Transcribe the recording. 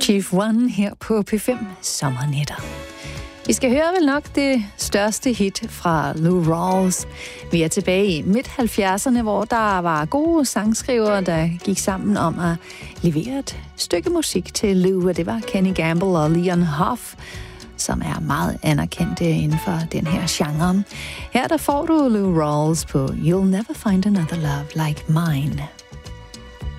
Chief One her på P5 Sommernetter. Vi skal høre vel nok det største hit fra Lou Rawls. Vi er tilbage i midt-70'erne, hvor der var gode sangskrivere, der gik sammen om at levere et stykke musik til Lou, og det var Kenny Gamble og Leon Huff, som er meget anerkendte inden for den her genre. Her der får du Lou Rawls på You'll Never Find Another Love Like Mine.